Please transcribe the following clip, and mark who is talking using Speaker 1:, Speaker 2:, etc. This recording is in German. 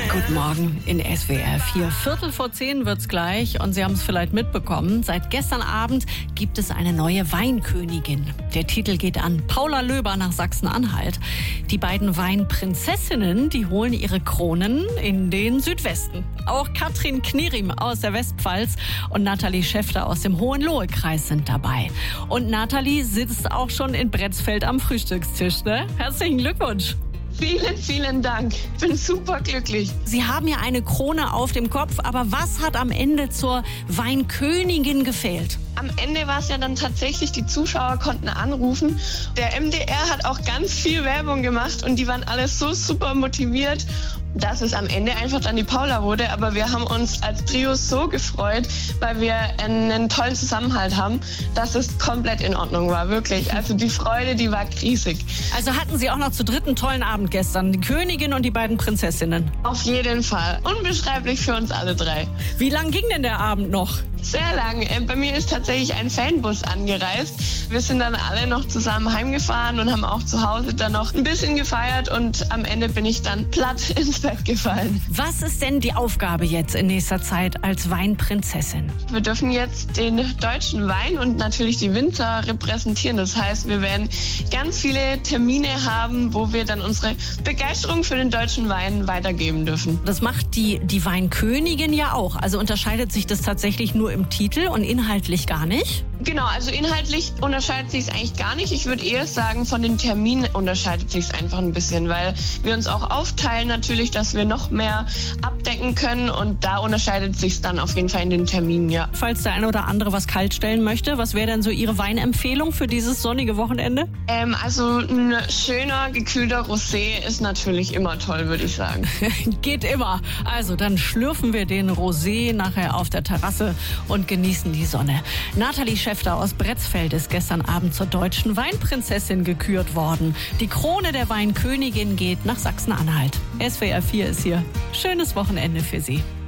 Speaker 1: Guten Morgen in SWR 4. 9:15 wird's gleich und Sie haben es vielleicht mitbekommen. Seit gestern Abend gibt es eine neue Weinkönigin. Der Titel geht an Paula Löber nach Sachsen-Anhalt. Die beiden Weinprinzessinnen, die holen ihre Kronen in den Südwesten. Auch Katrin Knierim aus der Westpfalz und Nathalie Schäfter aus dem Hohenlohe-Kreis sind dabei. Und Nathalie sitzt auch schon in Bretzfeld am Frühstückstisch, ne? Herzlichen Glückwunsch!
Speaker 2: Vielen, vielen Dank. Ich bin super glücklich.
Speaker 1: Sie haben ja eine Krone auf dem Kopf, aber was hat am Ende zur Weinkönigin gefehlt?
Speaker 2: Am Ende war es ja dann tatsächlich, die Zuschauer konnten anrufen. Der MDR hat auch ganz viel Werbung gemacht und die waren alle so super motiviert, dass es am Ende einfach dann die Paula wurde. Aber wir haben uns als Trio so gefreut, weil wir einen tollen Zusammenhalt haben, dass es komplett in Ordnung war, wirklich. Also die Freude, die war riesig.
Speaker 1: Also hatten Sie auch noch zu dritt einen tollen Abend gestern, die Königin und die beiden Prinzessinnen.
Speaker 2: Auf jeden Fall. Unbeschreiblich für uns alle drei.
Speaker 1: Wie lang ging denn der Abend noch?
Speaker 2: Sehr lang. Bei mir ist tatsächlich ein Fanbus angereist. Wir sind dann alle noch zusammen heimgefahren und haben auch zu Hause dann noch ein bisschen gefeiert und am Ende bin ich dann platt ins Bett gefallen.
Speaker 1: Was ist denn die Aufgabe jetzt in nächster Zeit als Weinprinzessin?
Speaker 2: Wir dürfen jetzt den deutschen Wein und natürlich die Winzer repräsentieren. Das heißt, wir werden ganz viele Termine haben, wo wir dann unsere Begeisterung für den deutschen Wein weitergeben dürfen.
Speaker 1: Das macht die Weinkönigin ja auch. Also unterscheidet sich das tatsächlich nur im Titel und inhaltlich gar nicht?
Speaker 2: Genau, also inhaltlich unterscheidet sich es eigentlich gar nicht. Ich würde eher sagen, von den Terminen unterscheidet sich es einfach ein bisschen, weil wir uns auch aufteilen natürlich, dass wir noch mehr abdecken können und da unterscheidet sich es dann auf jeden Fall in den Terminen, ja.
Speaker 1: Falls der eine oder andere was kalt stellen möchte, was wäre denn so Ihre Weinempfehlung für dieses sonnige Wochenende?
Speaker 2: Also ein schöner, gekühlter Rosé ist natürlich immer toll, würde ich sagen.
Speaker 1: Geht immer. Also dann schlürfen wir den Rosé nachher auf der Terrasse und genießen die Sonne. Nathalie Schäfter aus Bretzfeld ist gestern Abend zur deutschen Weinprinzessin gekürt worden. Die Krone der Weinkönigin geht nach Sachsen-Anhalt. SWR 4 ist hier. Schönes Wochenende für Sie.